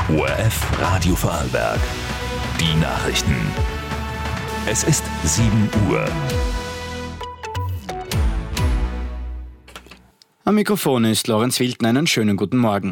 ORF Radio Vorarlberg. Die Nachrichten. Es ist 7 Uhr. Am Mikrofon ist Lorenz Wilden. Einen schönen guten Morgen.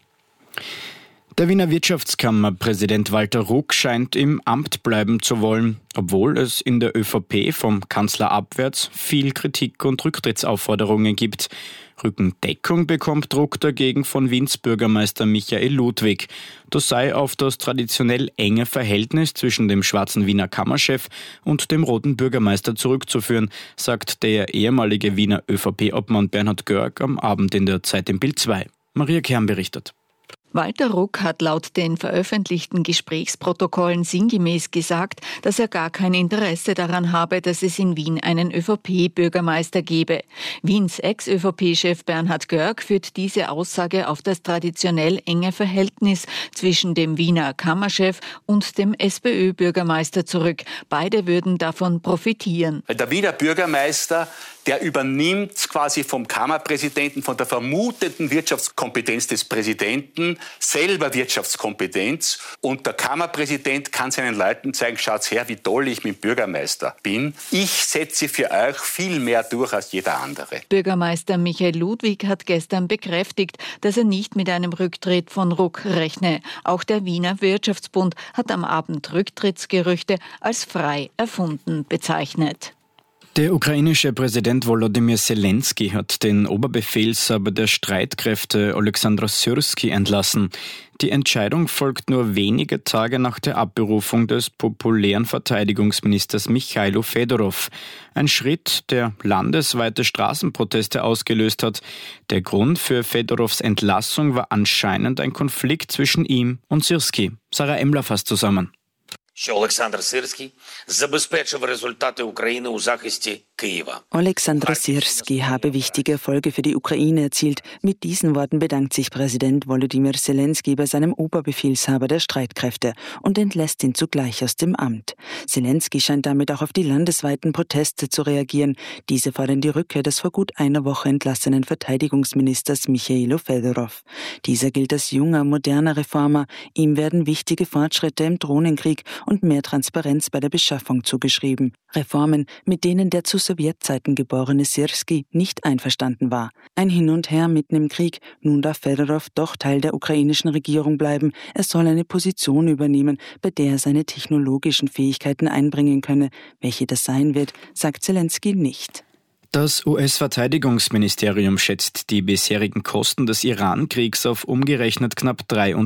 Der Wiener Wirtschaftskammerpräsident Walter Ruck scheint im Amt bleiben zu wollen, obwohl es in der ÖVP vom Kanzler abwärts viel Kritik und Rücktrittsaufforderungen gibt. Rückendeckung bekommt Ruck dagegen von Wiens Bürgermeister Michael Ludwig. Das sei auf das traditionell enge Verhältnis zwischen dem schwarzen Wiener Kammerchef und dem roten Bürgermeister zurückzuführen, sagt der ehemalige Wiener ÖVP-Obmann Bernhard Görg am Abend in der Zeit im Bild 2. Maria Kern berichtet. Walter Ruck hat laut den veröffentlichten Gesprächsprotokollen sinngemäß gesagt, dass er gar kein Interesse daran habe, dass es in Wien einen ÖVP-Bürgermeister gebe. Wiens Ex-ÖVP-Chef Bernhard Görg führt diese Aussage auf das traditionell enge Verhältnis zwischen dem Wiener Kammerchef und dem SPÖ-Bürgermeister zurück. Beide würden davon profitieren. Der Wiener Bürgermeister, der übernimmt quasi vom Kammerpräsidenten, von der vermuteten Wirtschaftskompetenz des Präsidenten, selber Wirtschaftskompetenz. Und der Kammerpräsident kann seinen Leuten zeigen, schaut her, wie toll ich mit dem Bürgermeister bin. Ich setze für euch viel mehr durch als jeder andere. Bürgermeister Michael Ludwig hat gestern bekräftigt, dass er nicht mit einem Rücktritt von Ruck rechne. Auch der Wiener Wirtschaftsbund hat am Abend Rücktrittsgerüchte als frei erfunden bezeichnet. Der ukrainische Präsident Volodymyr Zelensky hat den Oberbefehlshaber der Streitkräfte Oleksandr Syrskij entlassen. Die Entscheidung folgt nur wenige Tage nach der Abberufung des populären Verteidigungsministers Michailo Fedorov. Ein Schritt, der landesweite Straßenproteste ausgelöst hat. Der Grund für Fedorovs Entlassung war anscheinend ein Konflikt zwischen ihm und Syrskij. Sarah Emler fasst zusammen. Oleksandr Syrskij забезпечив результати України у захисті Києва. Oleksandr Syrskij habe wichtige Erfolge für die Ukraine erzielt. Mit diesen Worten bedankt sich Präsident Volodymyr Zelensky bei seinem Oberbefehlshaber der Streitkräfte und entlässt ihn zugleich aus dem Amt. Zelensky scheint damit auch auf die landesweiten Proteste zu reagieren. Diese fordern die Rückkehr des vor gut einer Woche entlassenen Verteidigungsministers Michailo Fedorov. Dieser gilt als junger, moderner Reformer. Ihm werden wichtige Fortschritte im Drohnenkrieg und mehr Transparenz bei der Beschaffung zugeschrieben. Reformen, mit denen der zu Sowjetzeiten geborene Syrskij nicht einverstanden war. Ein Hin und Her mitten im Krieg. Nun darf Fedorov doch Teil der ukrainischen Regierung bleiben. Er soll eine Position übernehmen, bei der er seine technologischen Fähigkeiten einbringen könne. Welche das sein wird, sagt Zelensky nicht. Das US-Verteidigungsministerium schätzt die bisherigen Kosten des Iran-Kriegs auf umgerechnet knapp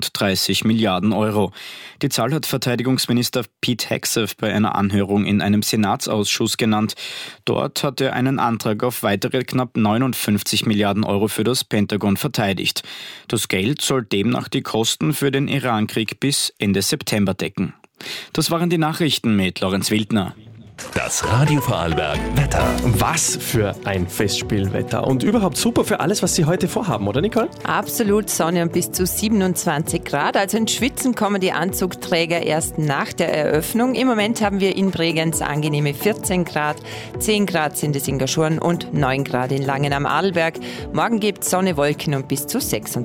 33 Milliarden Euro. Die Zahl hat Verteidigungsminister Pete Hegseth bei einer Anhörung in einem Senatsausschuss genannt. Dort hat er einen Antrag auf weitere knapp 59 Milliarden Euro für das Pentagon verteidigt. Das Geld soll demnach die Kosten für den Iran-Krieg bis Ende September decken. Das waren die Nachrichten mit Lorenz Wildner. Das Radio Vorarlberg Wetter. Was für ein Festspielwetter und überhaupt super für alles, was Sie heute vorhaben, oder Nicole? Absolut, Sonne und bis zu 27 Grad. Also ins Schwitzen kommen die Anzugträger erst nach der Eröffnung. Im Moment haben wir in Bregenz angenehme 14 Grad, 10 Grad sind es in Gaschurn und 9 Grad in Langen am Arlberg. Morgen gibt es Sonne, Wolken und bis zu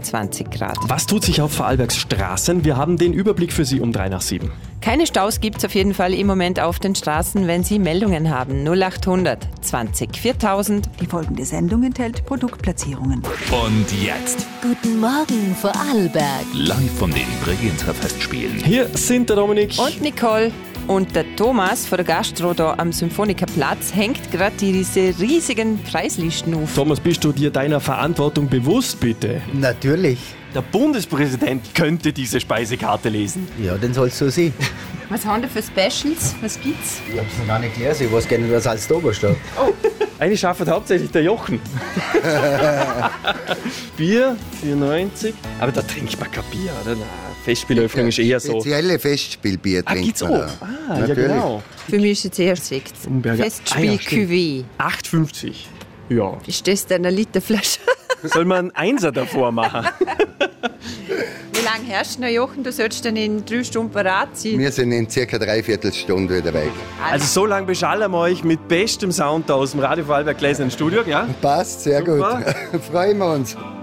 26 Grad. Was tut sich auf Vorarlbergs Straßen? Wir haben den Überblick für Sie um 3 nach 7. Keine Staus gibt es auf jeden Fall im Moment auf den Straßen, wenn Sie Meldungen haben. 0800 20 4000. Die folgende Sendung enthält Produktplatzierungen. Und jetzt Guten Morgen Vorarlberg. live von den Bregenzer Festspielen. Hier sind der Dominik Und Nicole. Und der Thomas von der Gastro da am Symphonikerplatz hängt gerade diese riesigen Preislisten auf. Thomas, bist du dir deiner Verantwortung bewusst, bitte? Natürlich. Der Bundespräsident könnte diese Speisekarte lesen. Ja, dann soll es so sein. Was haben wir für Specials? Was gibt's? Ich hab's noch gar nicht gelesen, ich weiß gar nicht, was als da oben steht. Oh. Eine schafft hauptsächlich der Jochen. Bier, 4,90. Aber da trinkt man kein Bier, oder? Nein, Festspielöffnung ist eher so. Spezielle Festspielbier trinkt Gibt's man auch? da. Ja Natürlich. genau. Für mich ist jetzt eher Sekt. Umberger. Festspiel stimmt. Cuvée. 8,50. Ja. Ist das denn eine Literflasche? Soll man einen Einser davor machen? Wie lange herrscht du noch, Jochen? Du sollst dann in 3 Stunden parat sein. Wir sind in circa 3/4 Stunde wieder weg. Also so lange beschallen wir euch mit bestem Sound aus dem Radio Vorarlberg Gläsernen Studio, ja? Passt, sehr Super. gut. Freuen wir uns.